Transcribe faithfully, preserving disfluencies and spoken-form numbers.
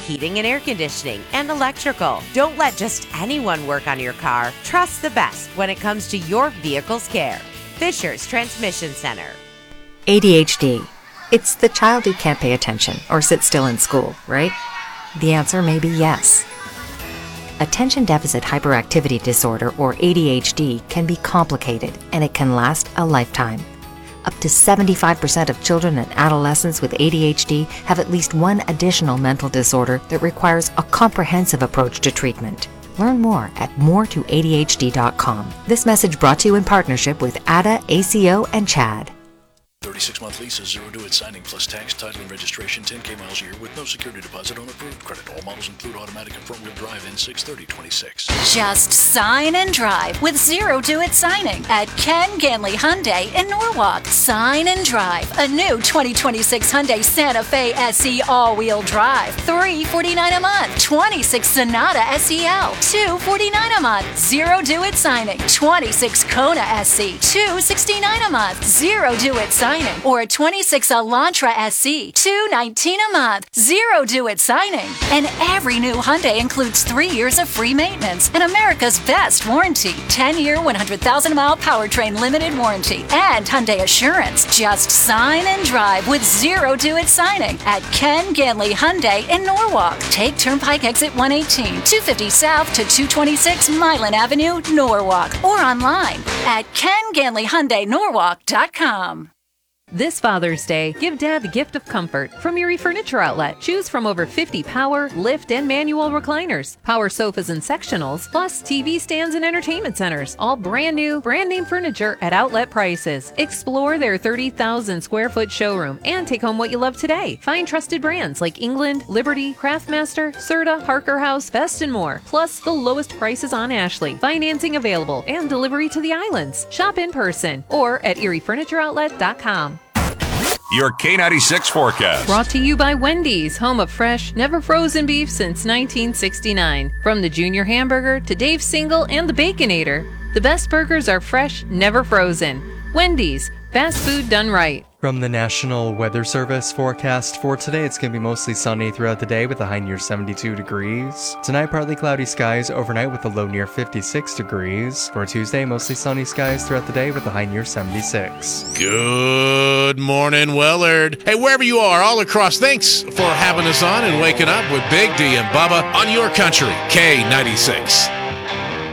heating and air conditioning, and electrical. Don't let just anyone work on your car. Trust the best when it comes to your vehicle's care. Fisher's Transmission Center. A D H D. It's the child who can't pay attention or sit still in school, right? The answer may be yes. Attention Deficit Hyperactivity Disorder, or A D H D, can be complicated and it can last a lifetime. Up to seventy-five percent of children and adolescents with A D H D have at least one additional mental disorder that requires a comprehensive approach to treatment. Learn more at more to A D H D dot com. This message brought to you in partnership with A D A, A C O, and CHAD. thirty-six month leases, zero due at signing, plus tax, title, and registration, ten K miles a year with no security deposit on approved credit. All models include automatic and front-wheel drive in six thirty twenty-six. Just sign and drive with zero due at signing at Ken Ganley Hyundai in Norwalk. Sign and drive a new twenty twenty-six Hyundai Santa Fe S E all-wheel drive, three forty-nine a month. twenty-six Sonata S E L, two forty-nine a month. Zero due at signing. twenty-six Kona S E, two sixty-nine a month. Zero due at signing. Or a twenty-six Elantra S E, two nineteen a month. Zero due at signing. And every new Hyundai includes three years of free maintenance and America's best warranty. ten-year, one hundred thousand mile powertrain limited warranty. And Hyundai Assurance. Just sign and drive with zero due at signing at Ken Ganley Hyundai in Norwalk. Take Turnpike exit one eighteen, two fifty South to two twenty-six Milan Avenue, Norwalk. Or online at ken ganley hyundai norwalk dot com. This Father's Day, give Dad the gift of comfort from Erie Furniture Outlet. Choose from over fifty power, lift, and manual recliners, power sofas and sectionals, plus T V stands and entertainment centers. All brand new, brand name furniture at outlet prices. Explore their thirty thousand square foot showroom and take home what you love today. Find trusted brands like England, Liberty, Craftmaster, Serta, Parker House, Best, and more. Plus the lowest prices on Ashley. Financing available and delivery to the islands. Shop in person or at erie furniture outlet dot com. Your K ninety-six forecast. Brought to you by Wendy's, home of fresh, never frozen beef since nineteen sixty-nine. From the Junior Hamburger to Dave's Single and the Baconator, the best burgers are fresh, never frozen. Wendy's, fast food done right. From the National Weather Service forecast for today, it's going to be mostly sunny throughout the day with a high near seventy-two degrees. Tonight, partly cloudy skies overnight with a low near fifty-six degrees. For Tuesday, mostly sunny skies throughout the day with a high near seventy-six. Good morning, Willard. Hey, wherever you are, all across, thanks for having us on and waking up with Big D and Bubba on your country, K ninety-six.